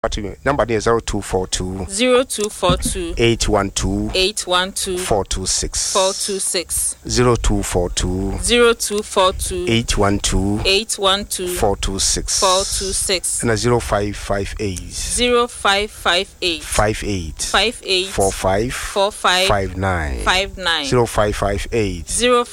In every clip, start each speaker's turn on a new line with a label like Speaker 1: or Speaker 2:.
Speaker 1: Number 0242 812 426 0242 812 426 and 0558 58 45 59 0558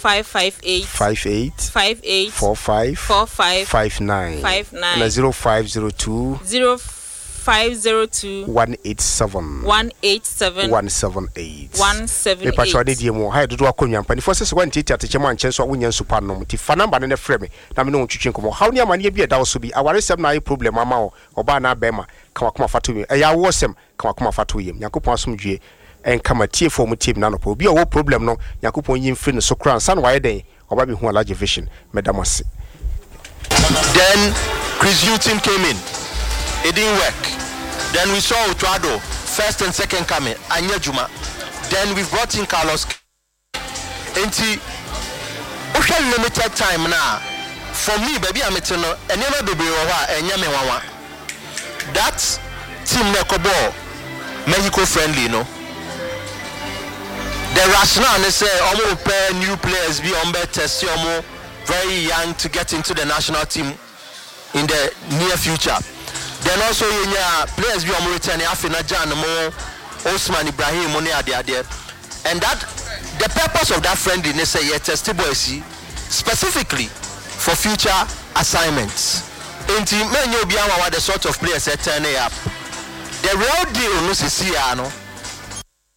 Speaker 1: 58 45 59 and 0502
Speaker 2: 502
Speaker 1: 187
Speaker 2: 178
Speaker 1: me patcho ade die mo ha dodo akonwa mpani for sese wan titi atche man chen so wonya supa nom ti fa number ne frɛ me na me no twetwe nkomo how ne amane bi da so bi aware sem na ay problem ama o oba na bema kama koma fato mi ya wo sem kama koma fato yem yakopon asomdwe en kama tie for mu tie na no po bi o wo problem no yakopon yin free no so kran san waye den oba bi hu large vision medamase.
Speaker 3: Then Chris Newton came in. It didn't work. Then we saw Utuado, first and second coming, Anya Juma. Then we brought in Carlos. Enti, okay, limited time now. For me, baby, I'm and never baby and Yamewawa. That team Nekobo, Mexico friendly, no. The rationale they say almost pair new players be on better very young to get into the national team in the near future. Then also players be on return Afina Jan Mo Osman Ibrahim Mone Ade. And that the purpose of that friendliness is testable specifically for future assignments. Inti men you be the sort of players that turn up. The real deal no see no.